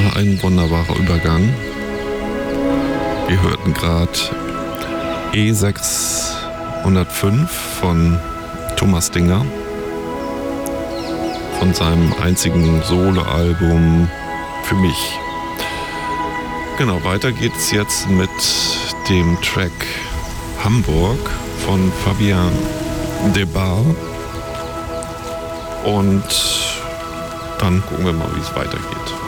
ein wunderbarer Übergang. Wir hörten gerade E605 von Thomas Dinger von seinem einzigen Soloalbum Für mich. Genau, weiter geht's jetzt mit dem Track Hamburg von Fabien Debar. Und dann gucken wir mal, wie es weitergeht.